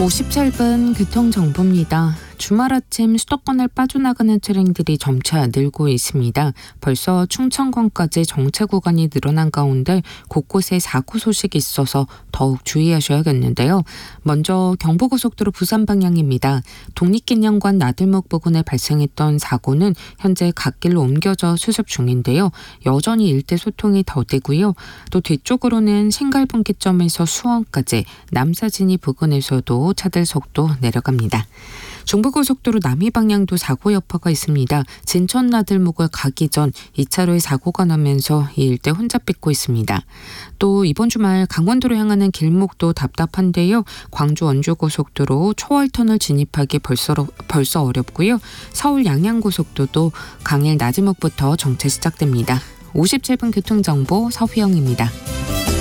57분 교통정보입니다. 주말 아침 수도권을 빠져나가는 차량들이 점차 늘고 있습니다. 벌써 충청권까지 정체 구간이 늘어난 가운데 곳곳에 사고 소식이 있어서 더욱 주의하셔야겠는데요. 먼저 경부고속도로 부산 방향입니다. 독립기념관 나들목 부근에 발생했던 사고는 현재 갓길로 옮겨져 수습 중인데요. 여전히 일대 소통이 더디고요. 또 뒤쪽으로는 신갈분기점에서 수원까지 남사진이 부근에서도 차들 속도 내려갑니다. 중부고속도로 남이 방향도 사고 여파가 있습니다. 진천 나들목을 가기 전 2차로에 사고가 나면서 이 일대 혼잡 빚고 있습니다. 또 이번 주말 강원도로 향하는 길목도 답답한데요. 광주 원주고속도로 초월터널 진입하기 벌써 어렵고요. 서울 양양고속도도 강일 나지목부터 정체 시작됩니다. 57분 교통정보 서휘영입니다.